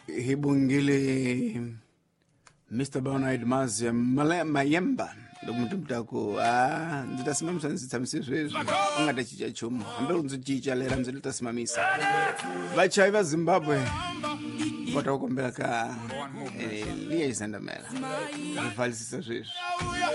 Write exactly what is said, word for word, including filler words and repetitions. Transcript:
Hibungile mister Bernard Mazia Male Mayemba lomuntu mtako ah nditasimamisa nditsamisiso izvo ungada chicha chumo hambe unzichicha lera nditasimamisa vachaiva Zimbabwe vatakombera ka liye isandamela zvifalisisa zvezvo